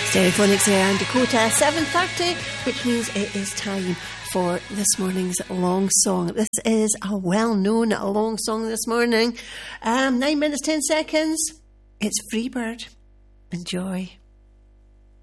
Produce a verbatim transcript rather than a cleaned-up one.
Stereophonics here and Dakota, seven thirty, which means it is time for this morning's long song. This is a well-known long song this morning. Um, nine minutes, ten seconds. It's Freebird. Enjoy.